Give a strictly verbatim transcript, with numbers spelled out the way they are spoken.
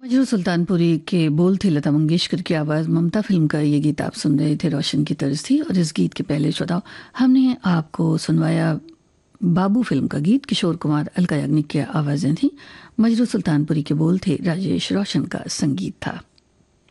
मजरू सुल्तानपुरी के बोल थे लता मंगेशकर की आवाज़, ममता फिल्म का ये गीत आप सुन रहे थे, रोशन की तर्ज थी। और इस गीत के पहले श्रोताओं हमने आपको सुनवाया बाबू फिल्म का गीत, किशोर कुमार अलका याग्निक की आवाज़ें थी। मजरू सुल्तानपुरी के बोल थे, राजेश रोशन का संगीत था।